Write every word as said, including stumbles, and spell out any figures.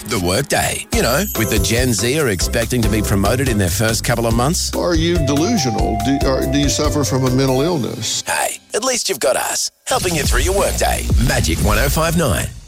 The Workday. You know, with the Gen Z are expecting to be promoted in their first couple of months. Are you delusional? Do, or do you suffer from a mental illness? Hey, at least you've got us, helping you through your workday. Magic one oh five nine.